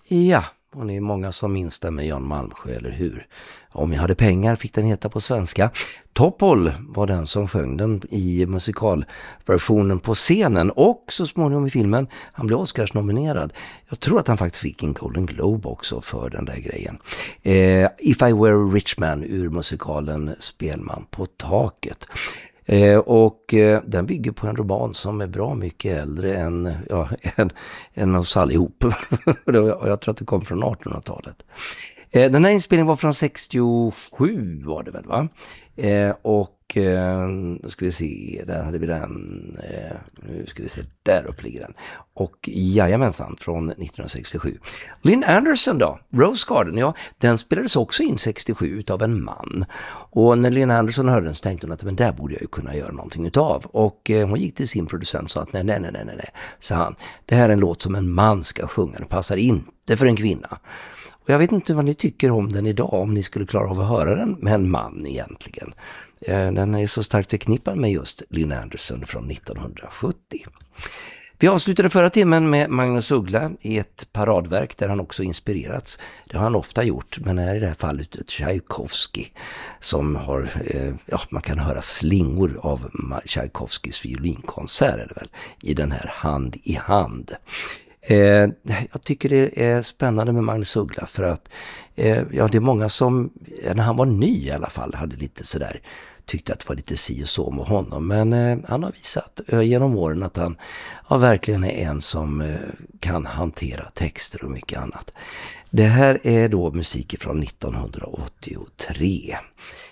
Ja, och det är många som minns den med Jan Malmsjö, eller hur? Om jag hade pengar fick den heta på svenska. Topol var den som sjöng den i musikalversionen på scenen och så småningom i filmen. Han blev Oscars-nominerad. Jag tror att han faktiskt fick en Golden Globe också för den där grejen. If I Were a Rich Man ur musikalen Spelman på taket. Den bygger på en roman som är bra mycket äldre än oss allihop. Jag tror att det kom från 1800-talet. Den här inspelningen var från 67 var det väl, va? Nu ska vi se, där hade vi den. Nu ska vi se, där uppe ligger den. Och jajamensan, från 1967. Lynn Anderson då, Rose Garden, ja, den spelades också in 67 utav en man. Och när Lynn Anderson hörde den så tänkte hon att men där borde jag ju kunna göra någonting utav. Och hon gick till sin producent och sa att nej, sa han. Det här är en låt som en man ska sjunga, det passar inte för en kvinna. Och jag vet inte vad ni tycker om den idag, om ni skulle klara av att höra den med en man egentligen. Den är så starkt förknippad med just Lynn Anderson från 1970. Vi avslutade förra timmen med Magnus Uggla i ett paradverk där han också inspirerats. Det har han ofta gjort, men är i det här fallet ett Tchaikovsky som har, man kan höra slingor av Tchaikovskys violinkonserter är det väl, i den här Hand i hand. Jag tycker det är spännande med Magnus Uggla för att det är många som, när han var ny i alla fall, hade lite sådär, tyckte att det var lite si och så med honom, men han har visat genom åren att han verkligen är en som kan hantera texter och mycket annat. Det här är då musik från 1983.